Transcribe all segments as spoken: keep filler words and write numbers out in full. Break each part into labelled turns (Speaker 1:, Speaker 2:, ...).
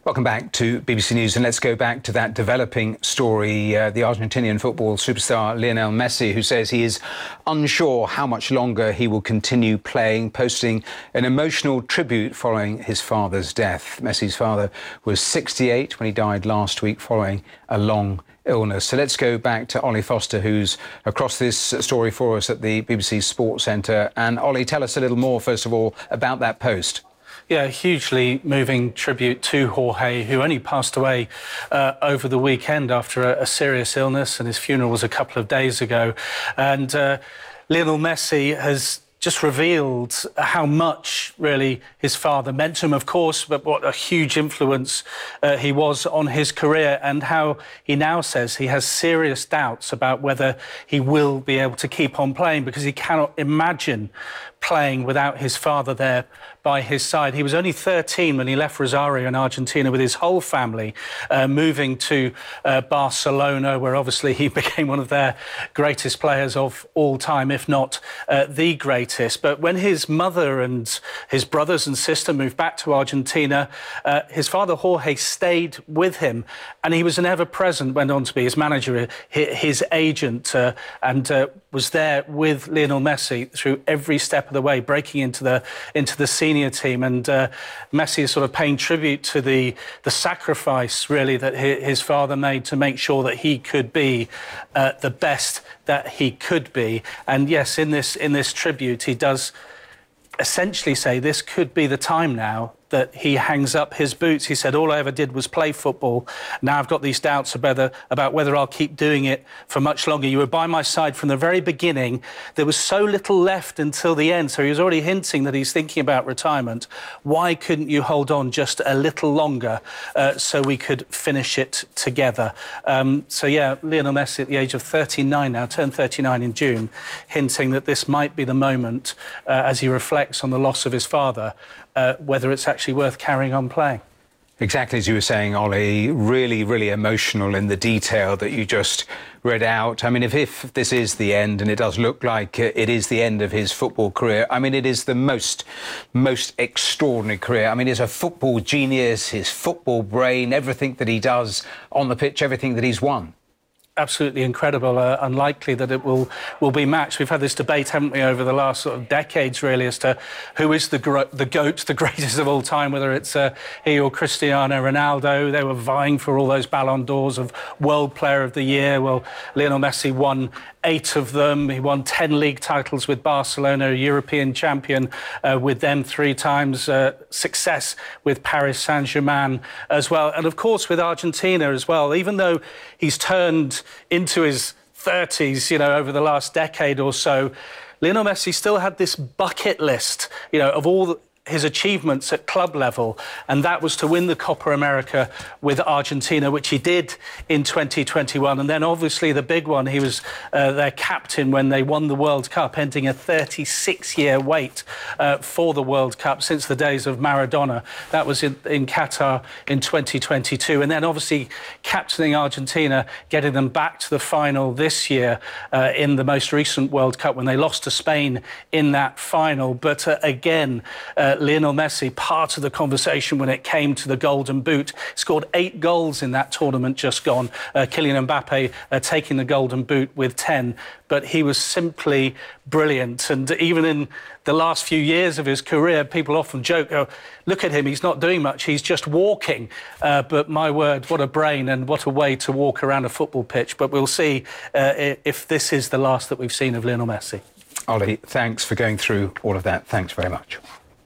Speaker 1: Welcome back to B B C News, and let's go back to that developing story. Uh, the Argentinian football superstar Lionel Messi, who says he is unsure how much longer he will continue playing, posting an emotional tribute following his father's death. Messi's father was sixty-eight when he died last week following a long illness. So let's go back to Ollie Foster, who's across this story for us at the B B C Sports Centre. And Ollie, tell us a little more, first of all, about that post.
Speaker 2: Yeah, hugely moving tribute to Jorge, who only passed away uh, over the weekend after a, a serious illness, and his funeral was a couple of days ago. And uh, Lionel Messi has just revealed how much, really, his father meant to him, of course, but what a huge influence uh, he was on his career, and how he now says he has serious doubts about whether he will be able to keep on playing, because he cannot imagine playing without his father there by his side. He was only thirteen when he left Rosario in Argentina with his whole family, uh, moving to uh, Barcelona, where obviously he became one of their greatest players of all time, if not uh, the greatest. But when his mother and his brothers and sister moved back to Argentina, uh, his father Jorge stayed with him, and he was an ever-present, went on to be his manager, his agent, uh, and uh, was there with Lionel Messi through every step of the way, breaking into the into the senior team. And uh, Messi is sort of paying tribute to the the sacrifice, really, that his father made to make sure that he could be uh, the best that he could be. And yes, in this in this tribute, he does essentially say this could be the time now that he hangs up his boots. He said, all I ever did was play football. Now I've got these doubts about whether, about whether I'll keep doing it for much longer. You were by my side from the very beginning. There was so little left until the end. So he was already hinting that he's thinking about retirement. Why couldn't you hold on just a little longer uh, so we could finish it together? Um, so, yeah, Lionel Messi at the age of thirty-nine now, turned thirty-nine in June, hinting that this might be the moment uh, as he reflects on the loss of his father, uh, whether it's actually worth carrying on playing.
Speaker 1: Exactly as you were saying, Ollie, really, really emotional in the detail that you just read out. I mean, if, if this is the end, and it does look like it is the end of his football career, I mean, it is the most, most extraordinary career. I mean, he's a football genius, his football brain, everything that he does on the pitch, everything that he's won.
Speaker 2: Absolutely incredible. Uh, unlikely that it will will be matched. We've had this debate, haven't we, over the last sort of decades, really, as to who is the gro the GOAT, the greatest of all time, whether it's uh, he or Cristiano Ronaldo. They were vying for all those Ballon d'Ors of World Player of the Year. Well, Lionel Messi won eight of them. He won ten league titles with Barcelona, a European champion uh, with them three times, uh, success with Paris Saint-Germain as well. And, of course, with Argentina as well, even though he's turned into his thirties, you know, over the last decade or so, Lionel Messi still had this bucket list, you know, of all the his achievements at club level, and that was to win the Copa America with Argentina, which he did in twenty twenty-one. And then obviously the big one, he was uh, their captain when they won the World Cup, ending a thirty-six year wait uh, for the World Cup since the days of Maradona. That was in, in Qatar in twenty twenty-two. And then obviously captaining Argentina, getting them back to the final this year uh, in the most recent World Cup when they lost to Spain in that final. But uh, again, uh, Lionel Messi, part of the conversation when it came to the Golden Boot, scored eight goals in that tournament just gone. Uh, Kylian Mbappe uh, taking the Golden Boot with ten. But he was simply brilliant. And even in the last few years of his career, people often joke, oh, look at him, he's not doing much, he's just walking. Uh, but my word, what a brain and what a way to walk around a football pitch. But we'll see uh, if this is the last that we've seen of Lionel Messi.
Speaker 1: Ollie, thanks for going through all of that. Thanks very much.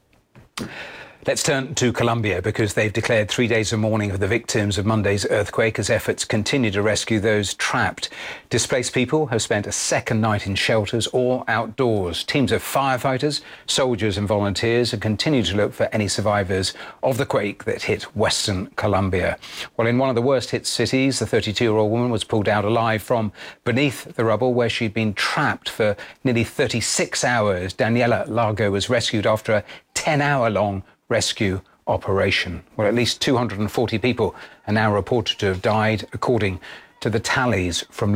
Speaker 1: Let's turn to Colombia, because they've declared three days of mourning of the victims of Monday's earthquake as efforts continue to rescue those trapped. Displaced people have spent a second night in shelters or outdoors. Teams of firefighters, soldiers and volunteers have continued to look for any survivors of the quake that hit western Colombia. Well, in one of the worst hit cities, the thirty-two-year-old woman was pulled out alive from beneath the rubble where she'd been trapped for nearly thirty-six hours. Daniela Largo was rescued after a ten-hour-long rescue operation. Well, at least two hundred forty people are now reported to have died, according to the tallies from